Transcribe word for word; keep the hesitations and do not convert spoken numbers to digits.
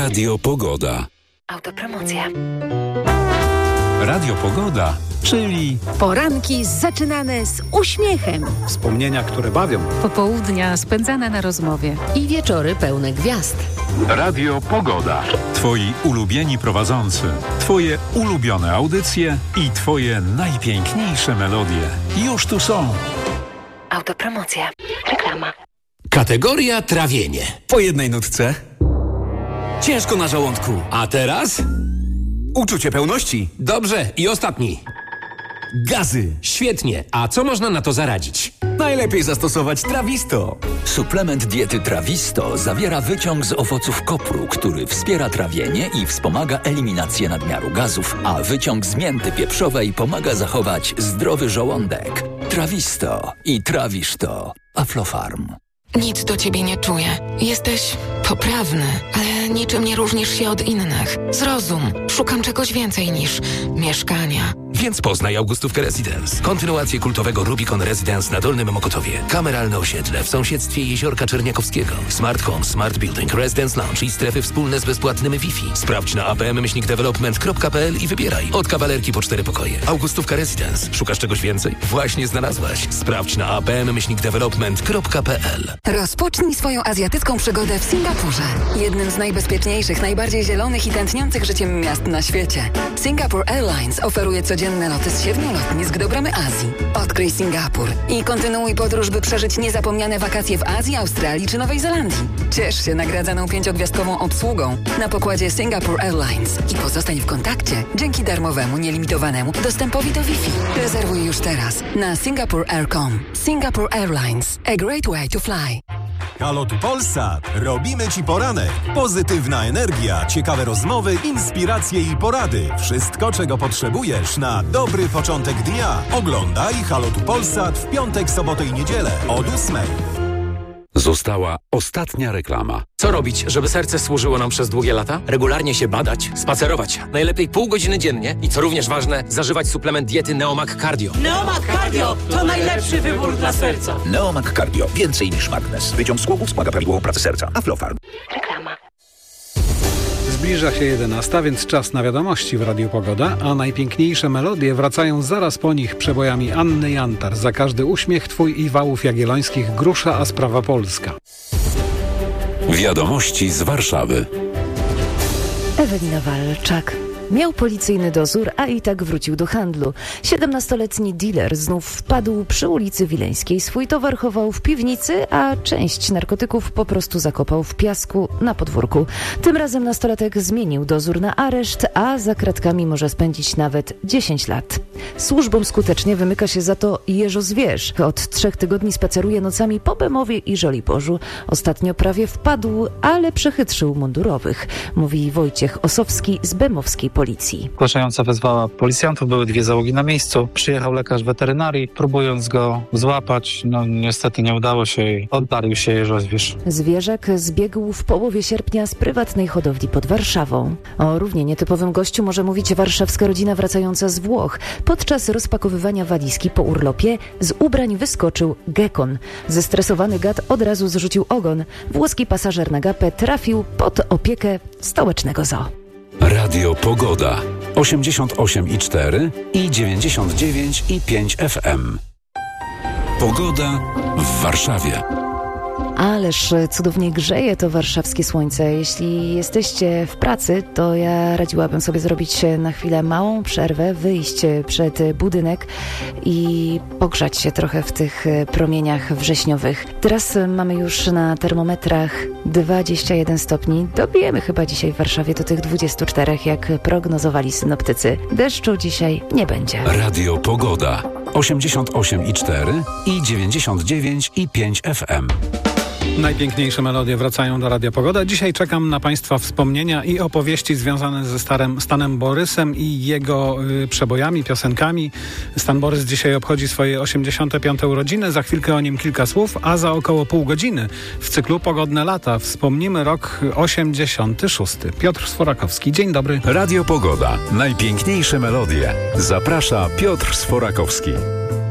Radio Pogoda. Autopromocja. Radio Pogoda, czyli poranki zaczynane z uśmiechem. Wspomnienia, które bawią. Popołudnia spędzane na rozmowie. I wieczory pełne gwiazd. Radio Pogoda. Twoi ulubieni prowadzący, twoje ulubione audycje i twoje najpiękniejsze melodie. Już tu są. Autopromocja. Reklama. Kategoria trawienie. Po jednej nutce. Ciężko na żołądku. A teraz? Uczucie pełności. Dobrze, i ostatni. Gazy. Świetnie. A co można na to zaradzić? Najlepiej zastosować Trawisto. Suplement diety Trawisto zawiera wyciąg z owoców kopru, który wspiera trawienie i wspomaga eliminację nadmiaru gazów, a wyciąg z mięty pieprzowej pomaga zachować zdrowy żołądek. Trawisto i trawisz to. Aflofarm. Nic do ciebie nie czuję. Jesteś poprawny, ale niczym nie różnisz się od innych. Zrozum, szukam czegoś więcej niż mieszkania. Więc poznaj Augustówkę Residence. Kontynuację kultowego Rubicon Residence na Dolnym Mokotowie. Kameralne osiedle w sąsiedztwie Jeziorka Czerniakowskiego. Smart Home, Smart Building, Residence Lounge i strefy wspólne z bezpłatnym Wi-Fi. Sprawdź na a p m myślnik development kropka p l i wybieraj. Od kawalerki po cztery pokoje. Augustówka Residence. Szukasz czegoś więcej? Właśnie znalazłaś. Sprawdź na a p m myślnik development kropka p l. Rozpocznij swoją azjatycką przygodę w Singapurze. Jednym z najbezpieczniejszych, najbardziej zielonych i tętniących życiem miast na świecie. Singapore Airlines oferuje codzienne loty z siedmiu lotnisk do bramy Azji. Odkryj Singapur i kontynuuj podróż, by przeżyć niezapomniane wakacje w Azji, Australii czy Nowej Zelandii. Ciesz się nagradzaną pięciogwiazdkową obsługą na pokładzie Singapore Airlines i pozostań w kontakcie dzięki darmowemu, nielimitowanemu dostępowi do Wi-Fi. Rezerwuj już teraz na singapore air kropka com. Singapore Airlines. A great way to fly. Halo tu Polsat. Robimy Ci poranek. Pozytywna energia, ciekawe rozmowy, inspiracje i porady. Wszystko, czego potrzebujesz na dobry początek dnia. Oglądaj Halo tu Polsat w piątek, sobotę i niedzielę od ósmej. Została ostatnia reklama. Co robić, żeby serce służyło nam przez długie lata? Regularnie się badać, spacerować. Najlepiej pół godziny dziennie i co również ważne, zażywać suplement diety Neomag Cardio. Neomag Cardio to najlepszy wybór dla serca. Neomag Cardio. Więcej niż magnez. Wyciąg z kłubów wspomaga prawidłową pracę serca. Aflofarm. Reklama. Zbliża się jedenasta, więc czas na wiadomości w Radiu Pogoda, a najpiękniejsze melodie wracają zaraz po nich przebojami Anny Jantar. Za każdy uśmiech twój i Wałów Jagiellońskich, Grusza, a sprawa polska. Wiadomości z Warszawy. Ewelina Walczak. Miał policyjny dozór, a i tak wrócił do handlu. siedemnastoletni dealer znów wpadł przy ulicy Wileńskiej. Swój towar chował w piwnicy, a część narkotyków po prostu zakopał w piasku na podwórku. Tym razem nastolatek zmienił dozór na areszt, a za kratkami może spędzić nawet dziesięć lat. Służbom skutecznie wymyka się za to Jeżo Zwierz. Od trzech tygodni spaceruje nocami po Bemowie i Żoliborzu. Ostatnio prawie wpadł, ale przechytrzył mundurowych, mówi Wojciech Osowski z bemowskiej policji. Policji. Zgłaszająca wezwała policjantów, były dwie załogi na miejscu. Przyjechał lekarz weterynarii, próbując go złapać. No niestety nie udało się i oddalił się Jeżo Zwierz. Zwierzak zbiegł w połowie sierpnia z prywatnej hodowli pod Warszawą. O równie nietypowym gościu może mówić warszawska rodzina wracająca z Włoch. Podczas rozpakowywania walizki po urlopie z ubrań wyskoczył gekon. Zestresowany gad od razu zrzucił ogon. Włoski pasażer na gapę trafił pod opiekę stołecznego zoo. Radio Pogoda. osiemdziesiąt osiem i cztery i dziewięćdziesiąt dziewięć i pięć F M. Pogoda w Warszawie. Ależ cudownie grzeje to warszawskie słońce. Jeśli jesteście w pracy, to ja radziłabym sobie zrobić na chwilę małą przerwę, wyjść przed budynek i pogrzać się trochę w tych promieniach wrześniowych. Teraz mamy już na termometrach dwadzieścia jeden stopni. Dobijemy chyba dzisiaj w Warszawie do tych dwudziestu czterech, jak prognozowali synoptycy. Deszczu dzisiaj nie będzie. Radio Pogoda. osiemdziesiąt osiem i cztery i dziewięćdziesiąt dziewięć i pięć F M. Najpiękniejsze melodie wracają do Radia Pogoda. Dzisiaj czekam na Państwa wspomnienia i opowieści związane ze starym Stanem Borysem i jego y, przebojami, piosenkami. Stan Borys dzisiaj obchodzi swoje osiemdziesiąte piąte urodziny. Za chwilkę o nim kilka słów, a za około pół godziny w cyklu Pogodne lata wspomnimy rok osiemdziesiąty szósty. Piotr Sforakowski, dzień dobry. Radio Pogoda. Najpiękniejsze melodie. Zaprasza Piotr Sforakowski.